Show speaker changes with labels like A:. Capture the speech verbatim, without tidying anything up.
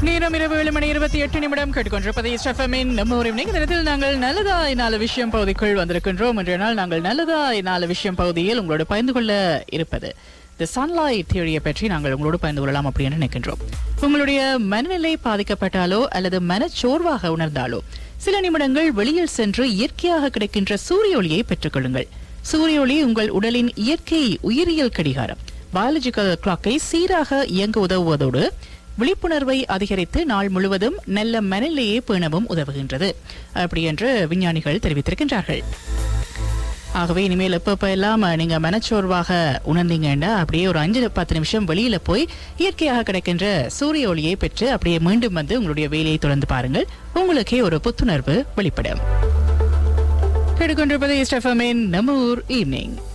A: நேரம் இரவு ஏழு மணி இருபத்தி எட்டு நிமிடம் கேட்டுக்கொண்டிருப்பதை ஸ்டெஃபமின் நம்ம ஒரு நேரத்தில் நாங்கள் நல்லதா நாலு விஷயம் பகுதிக்குள் வந்திருக்கின்றோம். இன்றைய நாள் நாங்கள் நல்லதா நாலு விஷயம் பகுதியில் உங்களோடு பகிர்ந்து கொள்ள இருப்பது தி சன்லைட் தியரியை பற்றி நாங்கள் உங்களோடு பகிர்ந்து கொள்ளலாம் அப்படின்னு நினைக்கின்றோம். உங்களுடைய மனநிலை பாதிக்கப்பட்டாலோ அல்லது மனச்சோர்வாக உணர்ந்தாலோ சில நிமிடங்கள் வெளியில் சென்று இயற்கையாக கிடைக்கின்ற சூரிய ஒளியை பெற்றுக் கொள்ளுங்கள். சூரிய ஒளி உங்கள் உடலின் இயற்கை உயிரியல் கடிகாரம் பயாலஜிக்கல் கிளாக்கை சீராக இயங்க உதவுவதோடு விழிப்புணர்வை அதிகரித்து நாள் முழுவதும் நல்ல மனநிலையை பேணவும் உதவுகின்றது அப்படி என்று விஞ்ஞானிகள் தெரிவித்திருக்கின்றார்கள். ஆகவே இனிமேல் எப்ப எல்லாம் நீங்க மனச்சோர்வாக உணர்ந்தீங்கன்னா அப்படியே ஒரு அஞ்சு பத்து நிமிஷம் வெளியில போய் இயற்கையாக கிடைக்கின்ற சூரிய ஒளியை பெற்று அப்படியே மீண்டும் வந்து உங்களுடைய வேலையை தொடர்ந்து பாருங்கள். உங்களுக்கே ஒரு புத்துணர்வு வெளிப்படும். கேட்டுக்கொண்டிருப்பது ஸ்டெஃபமின் நம்ம ஊர் ஈவினிங்.